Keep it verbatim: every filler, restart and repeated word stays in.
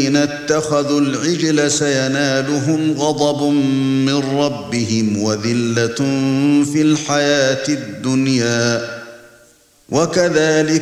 الذين اتخذوا العجل سينالهم غضب من ربهم وذلة في الحياة الدنيا وكذلك